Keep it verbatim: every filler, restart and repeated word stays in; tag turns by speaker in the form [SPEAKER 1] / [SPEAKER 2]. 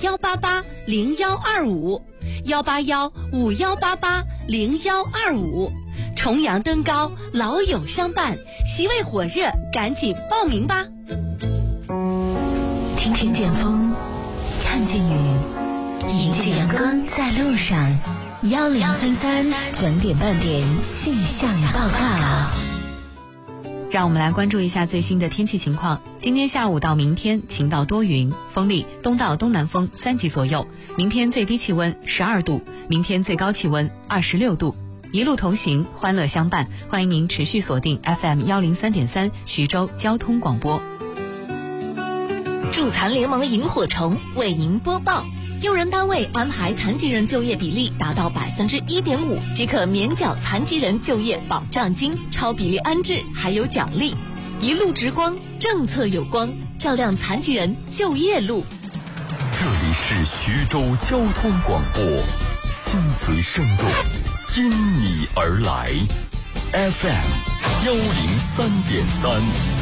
[SPEAKER 1] 幺八八零幺二五，幺八幺五幺八八零幺二五。重阳登高，老友相伴，席位火热，赶紧报名吧！
[SPEAKER 2] 听听见风，看见雨，迎着阳光在路上。幺零三三整点半点气象报告。
[SPEAKER 3] 让我们来关注一下最新的天气情况。今天下午到明天晴到多云，风力东到东南风三级左右。明天最低气温十二度，明天最高气温二十六度。一路同行，欢乐相伴，欢迎您持续锁定 F M 幺零三点三徐州交通广播。
[SPEAKER 4] 助残联盟萤火虫为您播报。用人单位安排残疾人就业比例达到百分之一点五，即可免缴残疾人就业保障金，超比例安置还有奖励。一路直光，政策有光，照亮残疾人就业路。
[SPEAKER 5] 这里是徐州交通广播，心随生动，因你而来 ，F M 幺零三点三。